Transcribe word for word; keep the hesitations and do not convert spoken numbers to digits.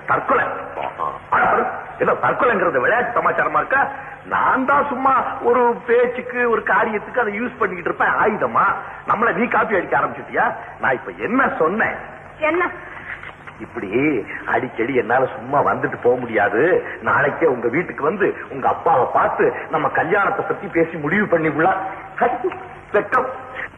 தற்கொலை. என்ன தற்கொலைங்கிறது விளையாட்டு சமாச்சாரமா இருக்கா? நான் தான் சும்மா ஒரு பேச்சுக்கு ஒரு காரியத்துக்கு அதை யூஸ் பண்ணிக்கிட்டு இருப்பேன் ஆயுதமா. நம்மள நீ காப்பி அடிக்க ஆரம்பிச்சுட்டியா? நான் இப்ப என்ன சொன்னேன்? என்ன இப்படி அடிக்கடி என்னால சும்மா வந்துட்டு போக முடியாது. நாளைக்கே உங்க வீட்டுக்கு வந்து உங்க அப்பாவை பார்த்து நம்ம கல்யாணத்தை பத்தி பேசி முடிவு பண்ணிக்கலாம். வெக்கம்